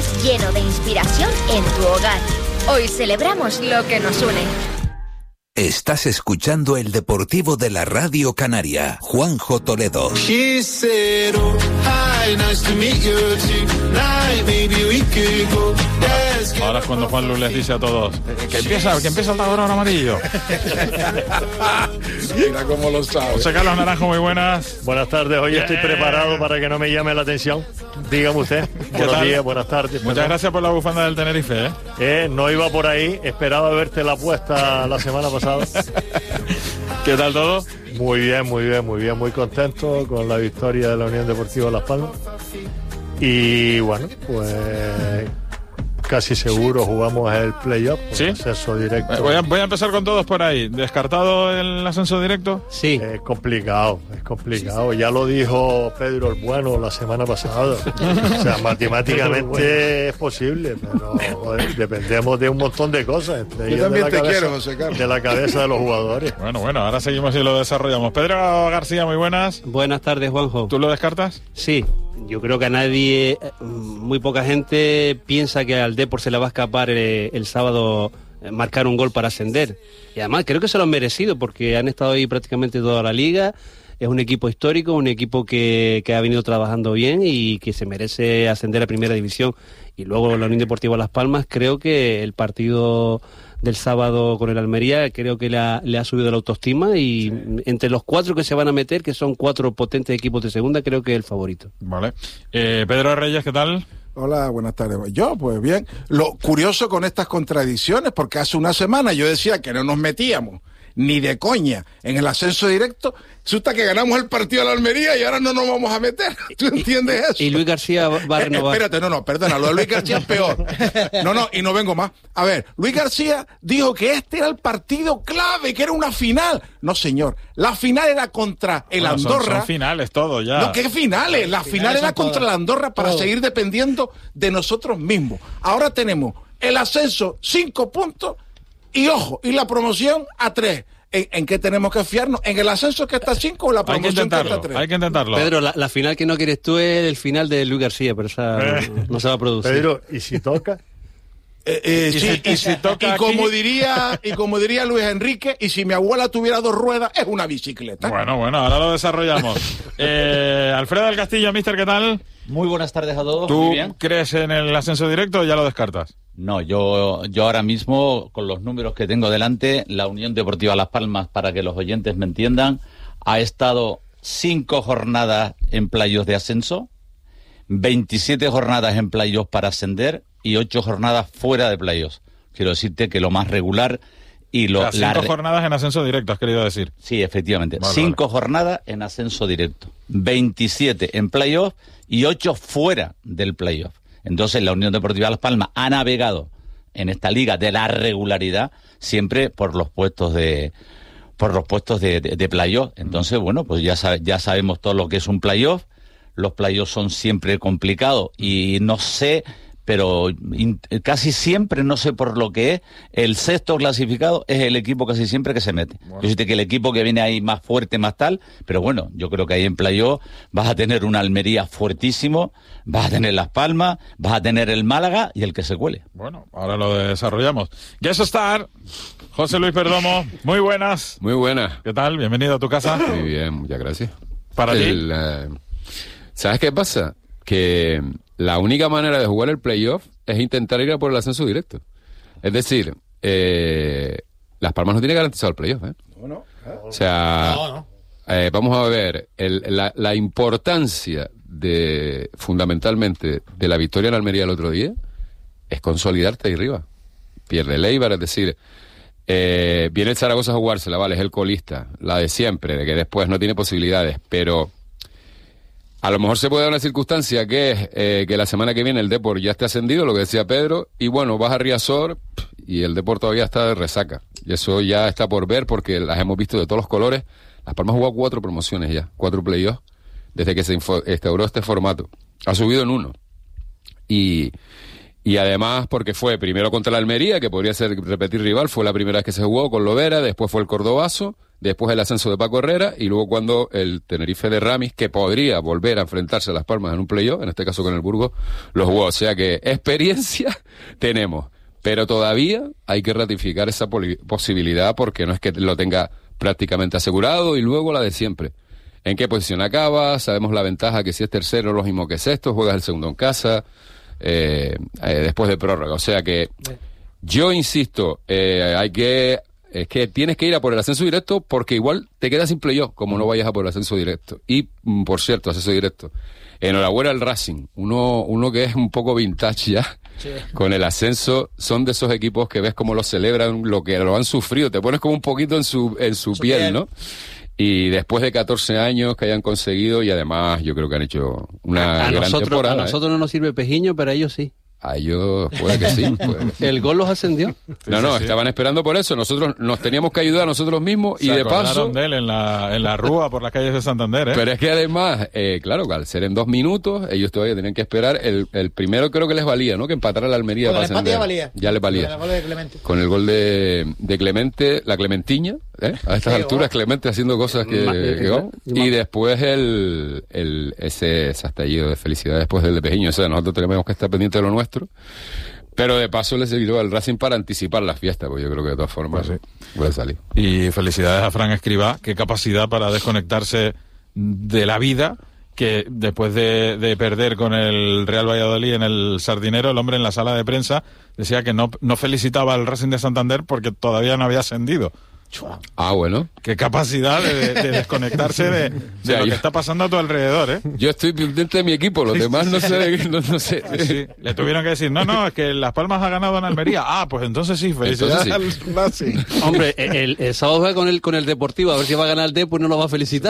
lleno de inspiración en tu hogar. Hoy celebramos lo que nos une. Estás escuchando el Deportivo de la Radio Canaria. Juanjo Toledo. Ahora es cuando Juan Luis les dice a todos que empieza el tablón amarillo. Mira cómo lo sabe. José Carlos Naranjo, muy buenas. Buenas tardes, hoy estoy preparado para que no me llame la atención. Dígame usted. Buenos días, buenas tardes. Muchas gracias por la bufanda del Tenerife, no iba por ahí, esperaba verte la apuesta la semana pasada. ¿Qué tal todo? Muy bien, muy contento con la victoria de la Unión Deportiva Las Palmas. Y bueno, pues casi seguro jugamos el playoff, ¿sí? Ascenso directo. Voy a empezar con todos por ahí. ¿Descartado el ascenso directo? Sí. Es complicado. Ya lo dijo Pedro el Bueno la semana pasada. O sea, matemáticamente es posible, pero joder, dependemos de un montón de cosas. Entre Yo también te quiero, José Carlos. De la cabeza de los jugadores. Bueno, ahora seguimos y lo desarrollamos. Pedro García, muy buenas. Buenas tardes, Juanjo. ¿Tú lo descartas? Sí. Yo creo que a nadie, muy poca gente piensa que al Depor se le va a escapar el sábado marcar un gol para ascender. Y además creo que se lo han merecido porque han estado ahí prácticamente toda la liga. Es un equipo histórico, un equipo que ha venido trabajando bien y que se merece ascender a Primera División. Y luego la Unión Deportiva Las Palmas, creo que el partido del sábado con el Almería creo que le ha subido la autoestima y entre los 4 que se van a meter, que son 4 potentes equipos de segunda, creo que es el favorito. Vale. Pedro Reyes, ¿qué tal? Hola, buenas tardes. Yo, pues bien. Lo curioso con estas contradicciones, porque hace una semana yo decía que no nos metíamos ni de coña en el ascenso directo, resulta que ganamos el partido de la Almería y ahora no nos vamos a meter. ¿Tú entiendes eso? Y Luis García va a renovar. Espérate, perdona, lo de Luis García es peor. Y no vengo más. A ver, Luis García dijo que este era el partido clave, que era una final. No, señor, la final era contra el Andorra. Son finales todo ya. No, ¿qué finales? La final era contra el Andorra para seguir dependiendo de nosotros mismos. Ahora tenemos el ascenso 5 puntos y ojo, y la promoción a 3. ¿En qué tenemos que fiarnos? ¿En el ascenso que está a 5 o la promoción que está a 3? Hay que intentarlo. Pedro, la final que no quieres tú es el final de Luis García, pero esa no se va a producir. Pedro, ¿y si toca? Y como diría Luis Enrique, y si mi abuela tuviera 2 ruedas, es una bicicleta. Bueno, ahora lo desarrollamos. Alfredo del Castillo, mister, ¿qué tal? Muy buenas tardes a todos. ¿Tú muy bien. crees en el ascenso directo o ya lo descartas? No, yo ahora mismo, con los números que tengo delante, la Unión Deportiva Las Palmas, para que los oyentes me entiendan, ha estado 5 jornadas en playoffs de ascenso, 27 jornadas en playoffs para ascender y 8 jornadas fuera de playoffs. Quiero decirte que lo más regular y lo... 5 jornadas en ascenso directo, has querido decir. Sí, efectivamente. Vale, 5 jornadas en ascenso directo, 27 en playoffs y 8 fuera del playoff. Entonces la Unión Deportiva Las Palmas ha navegado en esta liga de la regularidad siempre por los puestos de playoff. Entonces, bueno, pues ya sabemos todo lo que es un playoff. Los playoffs son siempre complicados y no sé, pero casi siempre, no sé por lo que es, el sexto clasificado es el equipo casi siempre que se mete. Bueno. Yo sé que el equipo que viene ahí más fuerte, más tal, pero bueno, yo creo que ahí en playoff vas a tener un Almería fuertísimo, vas a tener Las Palmas, vas a tener el Málaga y el que se cuele. Bueno, ahora lo desarrollamos. Guest Star, José Luis Perdomo, muy buenas. Muy buenas. ¿Qué tal? Bienvenido a tu casa. Muy bien, muchas gracias. Para ti. ¿Sabes qué pasa? Que la única manera de jugar el playoff es intentar ir a por el ascenso directo. Es decir, Las Palmas no tiene garantizado el playoff, ¿eh? No. O sea, vamos a ver, la importancia fundamentalmente de la victoria en Almería el otro día es consolidarte ahí arriba. Pierde el Eibar, es decir, viene el Zaragoza a jugársela, vale, es el colista, la de siempre, de que después no tiene posibilidades, pero a lo mejor se puede dar una circunstancia que es que la semana que viene el Depor ya esté ascendido, lo que decía Pedro, y bueno, vas a Riazor y el Depor todavía está de resaca. Y eso ya está por ver porque las hemos visto de todos los colores. Las Palmas ha jugado 4 promociones ya, 4 playoffs, desde que se instauró este formato. Ha subido en 1. Y además porque fue primero contra la Almería, que podría ser repetir rival, fue la primera vez que se jugó con Lovera, después fue el Cordobazo, después el ascenso de Paco Herrera y luego cuando el Tenerife de Ramis, que podría volver a enfrentarse a Las Palmas en un playoff, en este caso con el Burgos, lo jugó. O sea que experiencia tenemos, pero todavía hay que ratificar esa posibilidad porque no es que lo tenga prácticamente asegurado y luego la de siempre. ¿En qué posición acaba? Sabemos la ventaja que si es tercero, lo mismo que sexto, juegas el segundo en casa, después de prórroga. O sea que yo insisto, es que tienes que ir a por el ascenso directo porque igual te quedas sin playoff, como no vayas a por el ascenso directo. Y, por cierto, ascenso directo. Enhorabuena al Racing, uno que es un poco vintage ya, sí. Con el ascenso, son de esos equipos que ves cómo lo celebran, lo que lo han sufrido, te pones como un poquito en su piel, ¿no? Y después de 14 años que hayan conseguido, y además yo creo que han hecho una gran temporada. A nosotros no nos sirve Pejiño, pero a ellos sí. A ellos puede que sí. El gol los ascendió. No, estaban esperando por eso. Nosotros nos teníamos que ayudar a nosotros mismos y de paso... de él en la rúa por las calles de Santander, ¿eh? Pero es que además, claro, al ser en 2 minutos, ellos todavía tenían que esperar. El primero creo que les valía, ¿no? Que empatara la Almería para ascender. Ya les valía. Con el gol de Clemente, la Clementiña, a estas alturas, Clemente haciendo cosas que y después ese estallido de felicidad después del de Pejiño. O sea, nosotros tenemos que estar pendientes de lo nuestro. Pero de paso le sirvió al Racing para anticipar la fiesta, pues yo creo que de todas formas puede salir. Y felicidades a Fran Escribá, qué capacidad para desconectarse de la vida, que después de perder con el Real Valladolid en el Sardinero, el hombre en la sala de prensa decía que no felicitaba al Racing de Santander porque todavía no había ascendido. Ah, bueno. Qué capacidad de desconectarse de lo que está pasando a tu alrededor, ¿eh? Yo estoy pendiente de mi equipo, los demás no sé. No sé. Sí. Le tuvieron que decir, no, es que Las Palmas ha ganado en Almería. Ah, pues entonces sí, felicidades al Racing. Hombre, el sábado juega con el Deportivo, a ver si va a ganar el Depor y no lo va a felicitar.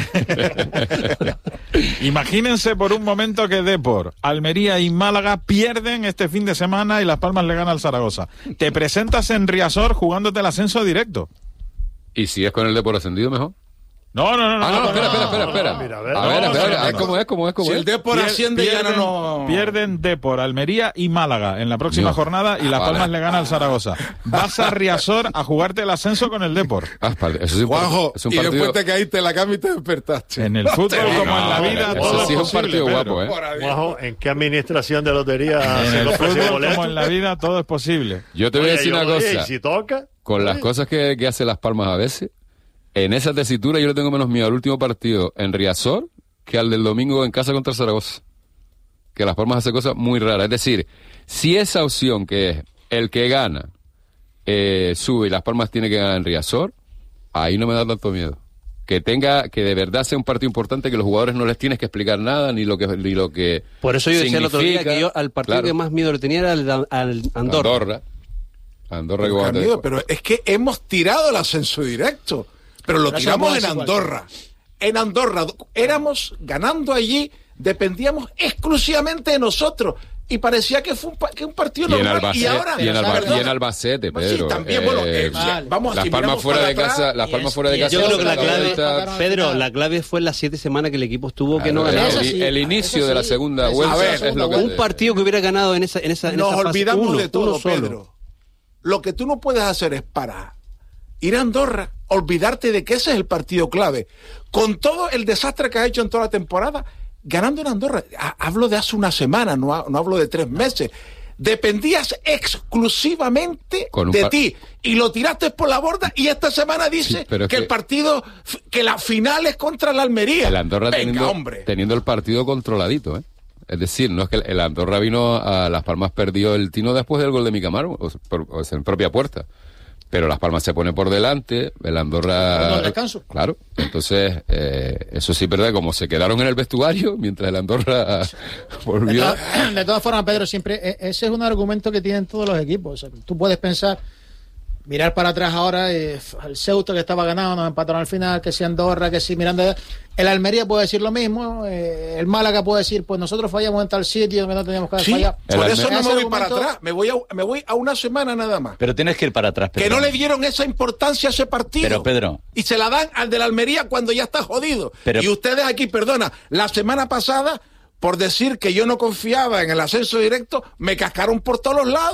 Imagínense por un momento que Depor, Almería y Málaga pierden este fin de semana y Las Palmas le gana al Zaragoza. Te presentas en Riazor jugándote el ascenso directo. ¿Y si es con el Depor ascendido, mejor? No. Espera. Mira, a ver, ¿cómo es? Si el Depor asciende ya no... Pierden Depor, Almería y Málaga en la próxima jornada y Las Palmas le gana al Zaragoza. Vas a Riazor a jugarte el ascenso con el Depor. Eso sí, Juanjo, es un y partido... después te caíste en la cama y te despertaste. En el fútbol como en la vida, todo eso sí es un partido Pedro. guapo, ¿eh? Juanjo, ¿en qué administración de lotería En se el lo ofrece fútbol boleto? como en la vida, todo es posible. Yo te voy a decir una cosa. Si toca... Con las cosas que hace Las Palmas a veces, en esa tesitura yo le tengo menos miedo al último partido en Riazor que al del domingo en casa contra Zaragoza. Que Las Palmas hace cosas muy raras. Es decir, si esa opción que es el que gana sube y Las Palmas tiene que ganar en Riazor, ahí no me da tanto miedo. Que de verdad sea un partido importante, que los jugadores no les tienes que explicar nada, ni lo que Por eso yo decía el otro día que yo al partido claro, que más miedo le tenía era al Andorra. Pero es que hemos tirado el ascenso directo. Pero lo tiramos en Andorra. En Andorra éramos ganando allí, dependíamos exclusivamente de nosotros. Y parecía que fue un partido normal. Y en Albacete, Pedro. Sí, también, vamos Las Palmas fuera de casa. Yo creo que la clave, Pedro, la clave fue las 7 semanas que el equipo estuvo que no ganaba. El inicio de la segunda vuelta es lo que... Un partido que hubiera ganado en esa Nos fase olvidamos de todo, solo. Pedro. Lo que tú no puedes hacer es parar, ir a Andorra, olvidarte de que ese es el partido clave. Con todo el desastre que has hecho en toda la temporada, ganando en Andorra, hablo de hace una semana, no hablo de 3 meses. Dependías exclusivamente de ti y lo tiraste por la borda y esta semana dice que el partido, que la final es contra la Almería. El Andorra teniendo el partido controladito, ¿eh? Es decir, no es que el Andorra vino a Las Palmas, perdió el tino después del gol de Micamaro, o en propia puerta. Pero Las Palmas se pone por delante, el Andorra... descanso. Claro, entonces, eso sí, ¿verdad? Como se quedaron en el vestuario, mientras el Andorra volvió... De todas formas, Pedro, siempre, ese es un argumento que tienen todos los equipos. O sea, tú puedes pensar, mirar para atrás ahora, el Ceuta que estaba ganando, nos empataron al final, que si Andorra, que si Miranda... El Almería puede decir lo mismo, el Málaga puede decir, pues nosotros fallamos en tal sitio donde no teníamos que fallar. Por eso no me voy para atrás, me voy a una semana nada más. Pero tienes que ir para atrás, Pedro. Que no le dieron esa importancia a ese partido. Pero, Pedro... Y se la dan al de la Almería cuando ya está jodido. Y ustedes aquí, perdona, la semana pasada, por decir que yo no confiaba en el ascenso directo, me cascaron por todos los lados.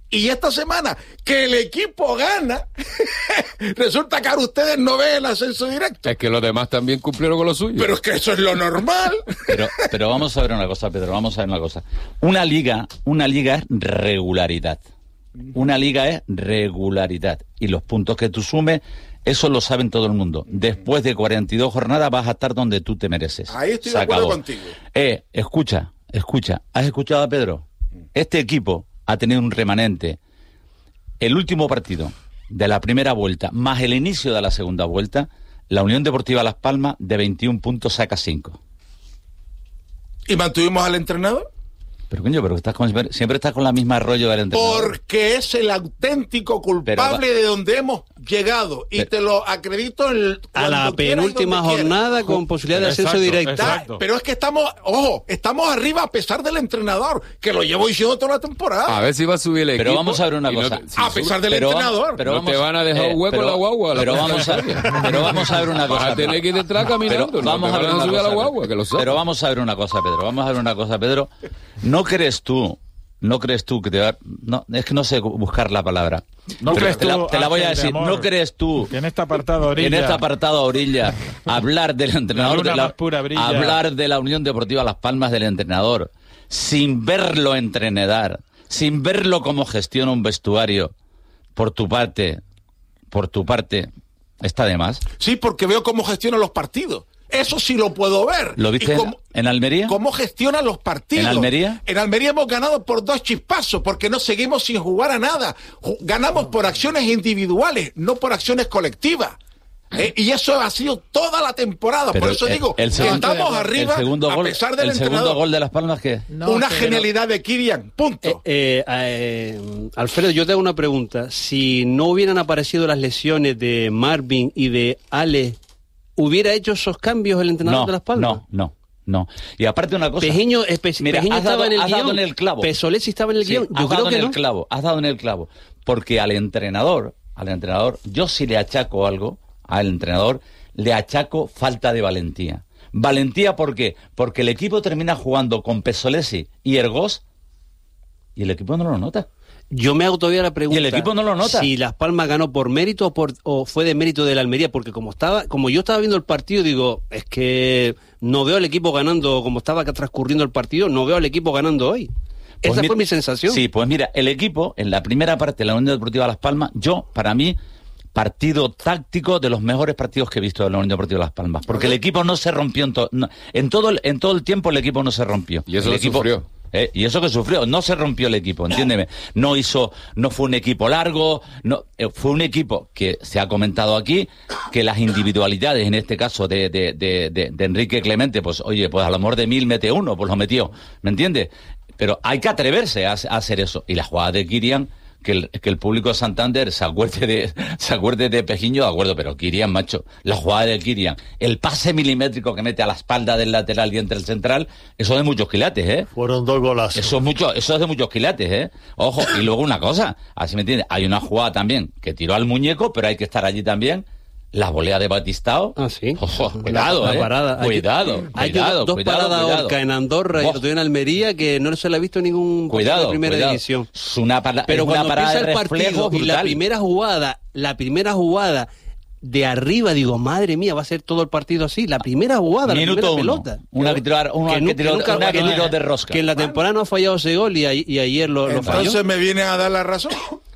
Y esta semana que el equipo gana, resulta que ahora ustedes no ven el ascenso directo. Es que los demás también cumplieron con lo suyo. Pero es que eso es lo normal. Pero vamos a ver una cosa, Pedro, vamos a ver una cosa. Una liga es regularidad. Una liga es regularidad. Y los puntos que tú sumes, eso lo saben todo el mundo. Después de 42 jornadas vas a estar donde tú te mereces. Ahí estoy de acuerdo contigo. Escucha. ¿Has escuchado a Pedro? Este equipo ha tenido un remanente. El último partido de la primera vuelta, más el inicio de la segunda vuelta, la Unión Deportiva Las Palmas de 21 puntos saca 5. ¿Y mantuvimos al entrenador? Pero coño, siempre estás con la misma rollo del entrenador. Porque es el auténtico culpable de donde hemos llegado. Y te lo acredito a la penúltima jornada con posibilidad de ascenso directo. Pero es que estamos arriba a pesar del entrenador, que lo llevo diciendo toda la temporada. A ver si va a subir el equipo. Pero vamos a ver una cosa. A pesar del entrenador. No te van a dejar un hueco en la guagua. Pero vamos a ver una cosa. Vas a tener que ir detrás caminando. Vamos a ver una cosa. Pero vamos a ver una cosa, Pedro. ¿No crees tú que te va... No, es que no sé buscar la palabra. ¿No crees tú, te la voy a decir. ¿No crees tú que en esta apartada orilla hablar del entrenador hablar de la Unión Deportiva Las Palmas, del entrenador, sin verlo entrenar, sin verlo cómo gestiona un vestuario, por tu parte, está de más? Sí, porque veo cómo gestiona los partidos. Eso sí lo puedo ver. ¿Lo viste en Almería? ¿Cómo gestionan los partidos? ¿En Almería? En Almería hemos ganado por 2 chispazos, porque no seguimos sin jugar a nada. Ganamos por acciones individuales, no por acciones colectivas. Y eso ha sido toda la temporada. Pero por eso digo que estamos arriba a pesar del entrenador. ¿El segundo gol de Las Palmas qué? Una genialidad de Kirian, punto. Alfredo, yo te hago una pregunta. Si no hubieran aparecido las lesiones de Marvin y de Ale, ¿hubiera hecho esos cambios el entrenador de Las Palmas? No. Y aparte una cosa... Pejiño estaba en el guión. Dado en el clavo. Pesolesi estaba en el guión. Yo creo que no. Has dado en el clavo. Porque al entrenador, yo sí le achaco algo, al entrenador le achaco falta de valentía. ¿Valentía por qué? Porque el equipo termina jugando con Pesolesi y Ergós y el equipo no lo nota. Yo me hago todavía la pregunta. Y el equipo no lo nota. Si Las Palmas ganó por mérito o fue de mérito de la Almería, porque como yo estaba viendo el partido, digo, es que no veo al equipo ganando como estaba transcurriendo el partido, no veo al equipo ganando hoy. Pues esa fue mi sensación. Sí, pues mira, el equipo, en la primera parte de la Unión Deportiva Las Palmas, para mí, partido táctico de los mejores partidos que he visto de la Unión Deportiva Las Palmas. Porque el equipo no se rompió en todo el tiempo el equipo no se rompió. Y eso lo sufrió. Y eso que sufrió, no se rompió el equipo, entiéndeme. No fue un equipo largo, fue un equipo que se ha comentado aquí, que las individualidades, en este caso de Enrique Clemente, pues oye, pues a lo mejor de 1000 mete uno, pues lo metió, ¿me entiendes? Pero hay que atreverse a hacer eso. Y la jugada de Kirian, que el público de Santander se acuerde de Pejiño, de acuerdo, pero Kirian, macho, la jugada de Kirian, el pase milimétrico que mete a la espalda del lateral y entre el central, eso es de muchos quilates, Fueron 2 golazos. Eso es de muchos quilates, Ojo, y luego una cosa, así me entiendes, hay una jugada también que tiró al muñeco, pero hay que estar allí también. La volea de Batistao. Ah, sí. Ojo, cuidado, parada. Cuidado. Dos paradas Orca en Andorra y otro en Almería que no se le ha visto ningún cuidado de primera división. Es una parada de reflejo y la primera jugada de arriba, digo, madre mía, va a ser todo el partido así. La primera jugada, la primera pelota. Una que tiró de rosca. Que en la temporada no ha fallado ese gol y ayer lo falló. Entonces me viene a dar la razón.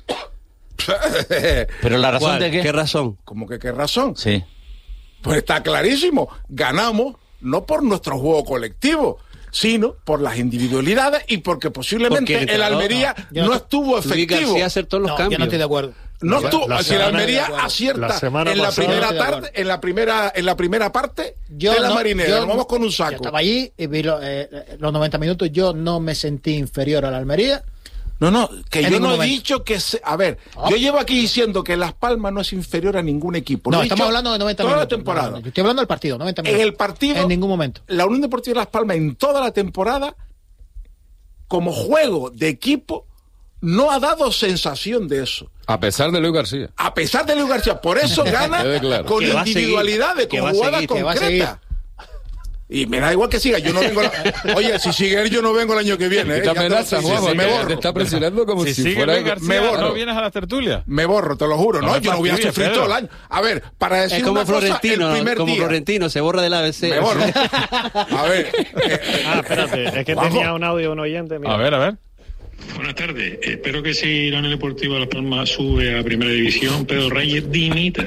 Pero la razón de ¿Qué razón? ¿Cómo que qué razón? Sí. Pues está clarísimo. Ganamos no por nuestro juego colectivo, sino por las individualidades y porque posiblemente el Almería no estuvo efectivo. Hacer todos los cambios. Yo no estoy de acuerdo. No estuvo. Si el Almería acierta en la primera parte de la Marinera, nos vamos con un saco. Yo estaba allí y vi los 90 minutos. Yo no me sentí inferior al Almería. No, que yo no he dicho que... yo llevo aquí diciendo que Las Palmas no es inferior a ningún equipo. No, estamos hablando de 90 minutos. Toda la temporada. No, estoy hablando del partido, 90 minutos. En el partido... En ningún momento. La Unión Deportiva de Las Palmas en toda la temporada, como juego de equipo, no ha dado sensación de eso. A pesar de Luis García. Por eso gana con individualidades, con jugadas concretas. Y me da igual que siga, yo no vengo... Oye, si sigue él, yo no vengo el año que viene. Te amenaza, Juan, te está presionando como si fuera... Me borro. ¿No vienes a la tertulia? Me borro, te lo juro, ¿no? Yo no voy a sufrir todo el año. A ver, para decir es como una cosa, el primer como día... Florentino, se borra del ABC. Me borro. A ver... espérate, es que tenía un audio de un oyente. Mira. A ver. Buenas tardes. Espero que si la Unión Deportiva Las Palmas sube a Primera División, Pedro Reyes dimita.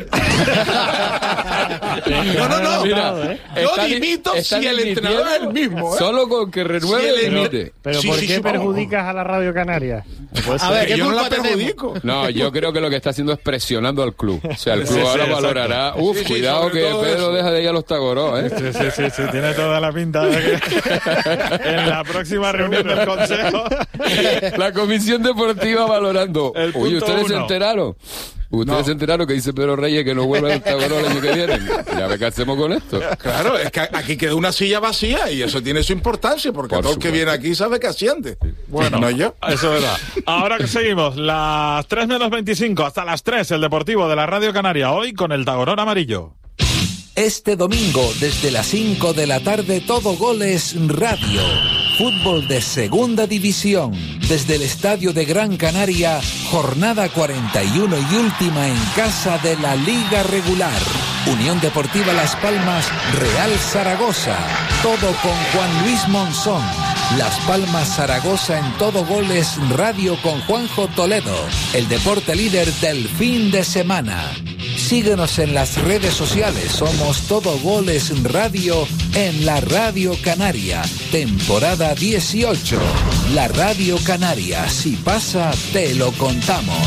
No. Mira, yo dimito si el entrenador es el mismo. Solo con que renueve dimite. Pero ¿por qué perjudicas a la Radio Canaria? A ver, yo no la perjudico. No, yo creo que lo que está haciendo es presionando al club. O sea, el club ahora valorará. Cuidado que Pedro deja de ir a los Tagoros, ¿eh? Sí, tiene toda la pinta de que en la próxima reunión del Consejo... La Comisión Deportiva valorando. Oye, ¿ustedes se enteraron? ¿Ustedes se enteraron que dice Pedro Reyes que no vuelve al Tabarón el año que viene? Ya ve qué hacemos con esto. Claro, es que aquí queda una silla vacía y eso tiene su importancia porque todo el que viene aquí sabe que asciende. Bueno, no yo. Eso es verdad. Ahora que seguimos, las 3 menos 25 hasta las 3, el Deportivo de la Radio Canaria, hoy con el Tagorón amarillo. Este domingo, desde las 5 de la tarde, Todo Goles Radio. Fútbol de Segunda División. Desde el Estadio de Gran Canaria, jornada 41 y última en casa de la Liga Regular. Unión Deportiva Las Palmas, Real Zaragoza. Todo con Juan Luis Monzón. Las Palmas Zaragoza en Todo Goles Radio con Juanjo Toledo. El deporte líder del fin de semana. Síguenos en las redes sociales. Somos Todo Goles Radio en la Radio Canaria. Temporada 18. La Radio Canaria. Si pasa, te lo contamos.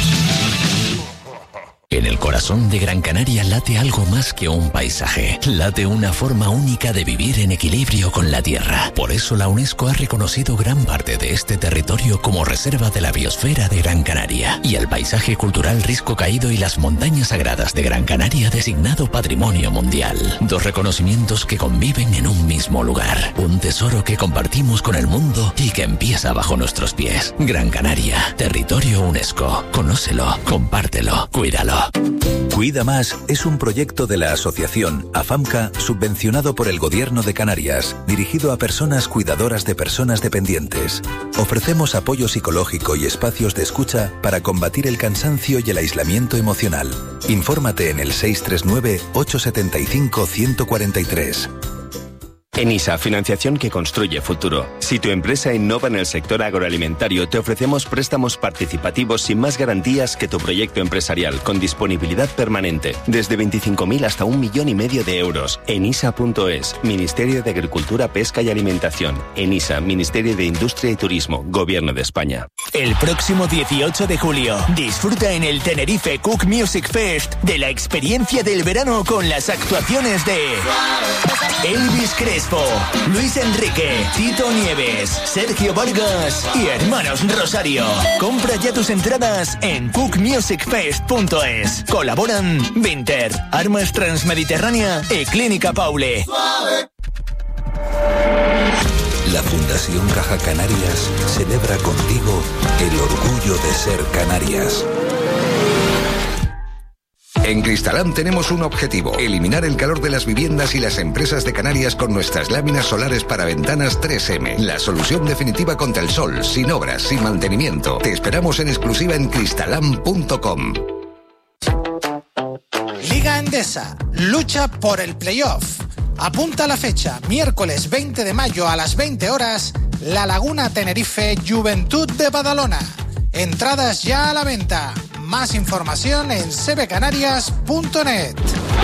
En el corazón de Gran Canaria late algo más que un paisaje. Late una forma única de vivir en equilibrio con la tierra. Por eso la UNESCO ha reconocido gran parte de este territorio como reserva de la biosfera de Gran Canaria. Y el paisaje cultural Risco Caído y las montañas sagradas de Gran Canaria designado Patrimonio Mundial. Dos reconocimientos que conviven en un mismo lugar. Un tesoro que compartimos con el mundo y que empieza bajo nuestros pies. Gran Canaria, territorio UNESCO. Conócelo, compártelo, cuídalo. Cuida Más es un proyecto de la asociación AFAMCA subvencionado por el Gobierno de Canarias, dirigido a personas cuidadoras de personas dependientes. Ofrecemos apoyo psicológico y espacios de escucha para combatir el cansancio y el aislamiento emocional. Infórmate en el 639-875-143. ENISA, financiación que construye futuro. Si tu empresa innova en el sector agroalimentario, te ofrecemos préstamos participativos sin más garantías que tu proyecto empresarial, con disponibilidad permanente, desde 25.000 hasta 1,5 millones de euros. ENISA.es, Ministerio de Agricultura, Pesca y Alimentación. ENISA, Ministerio de Industria y Turismo, Gobierno de España. El próximo 18 de julio, disfruta en el Tenerife Cook Music Fest de la experiencia del verano con las actuaciones de Elvis Crespo, Luis Enrique, Tito Nieves, Sergio Vargas y Hermanos Rosario. Compra ya tus entradas en cookmusicfest.es. Colaboran Vinter, Armas Transmediterránea y Clínica Paule. La Fundación Caja Canarias celebra contigo el orgullo de ser Canarias. En Cristalam tenemos un objetivo: eliminar el calor de las viviendas y las empresas de Canarias con nuestras láminas solares para ventanas 3M. La solución definitiva contra el sol, sin obras, sin mantenimiento. Te esperamos en exclusiva en cristalam.com. Liga Endesa, lucha por el playoff. Apunta la fecha, miércoles 20 de mayo a las 20 horas, La Laguna Tenerife, Juventud de Badalona. Entradas ya a la venta. Más información en cbcanarias.net.